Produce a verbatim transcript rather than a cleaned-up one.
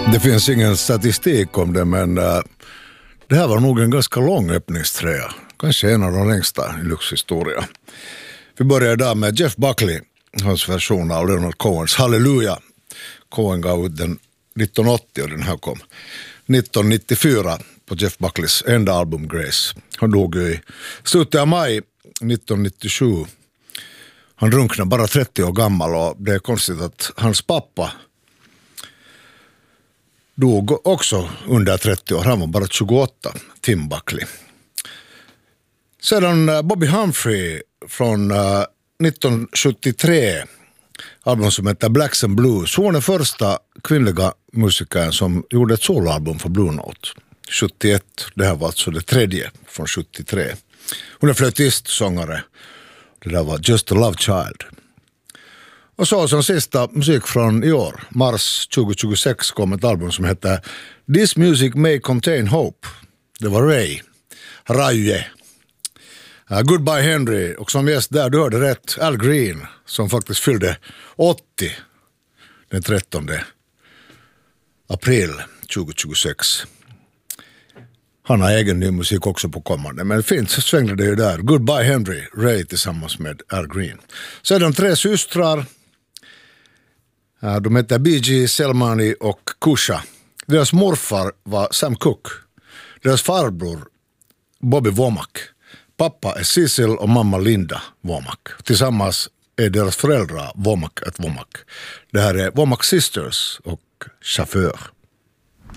Det finns ingen statistik om det, men uh, det här var nog en ganska lång öppningsträa. Kanske en av de längsta i Lux-historia. Vi börjar idag med Jeff Buckley, hans version av Leonard Cohens Halleluja. Cohen gav ut den nittonhundraåttio och den här kom nittonhundranittiofyra på Jeff Buckleys enda album Grace. Han dog i slutet av maj nittonhundranittiosju. Han drunknade bara trettio år gammal, och det är konstigt att hans pappa dog också under trettio år. Han var bara tjugoåtta, Tim Buckley. Sedan uh, Bobby Humphrey från uh, nittonhundrasjuttiotre, album som heter Blacks and Blues. Hon är den första kvinnliga musikern som gjorde ett soloalbum för Blue Note. sjuttioett, det här var alltså det tredje från sjuttiotre. Hon är flöjtist, sångare. Det där var Just a Love Child. Och så som sista musik från i år, mars tjugohundratjugosex, kom ett album som heter This Music May Contain Hope. Det var Ray, Raye. Uh, Goodbye Henry, och som gäst där, du hörde rätt, Al Green, som faktiskt fyllde åttio den trettonde april tjugohundratjugosex. Han har egen ny musik också på kommande, men fint så svängde det ju där. Goodbye Henry, Ray tillsammans med Al Green. Så är de tre systrar. De heter B G, Selmani och Kusha. Deras morfar var Sam Cooke. Deras farbror Bobby Womack. Pappa är Cecil och mamma Linda Womack. Tillsammans är deras föräldrar Womack ett Womack. Det här är Womack Sisters och Chaufför.